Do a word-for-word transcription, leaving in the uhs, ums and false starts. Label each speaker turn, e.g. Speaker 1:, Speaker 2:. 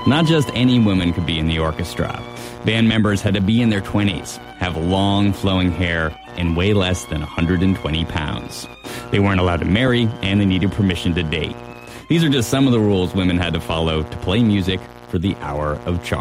Speaker 1: Not just any woman could be in the orchestra. Band members had to be in their twenties, have long flowing hair, and weigh less than one hundred twenty pounds. They weren't allowed to marry, and they needed permission to date. These are just some of the rules women had to follow to play music for the Hour of Charm.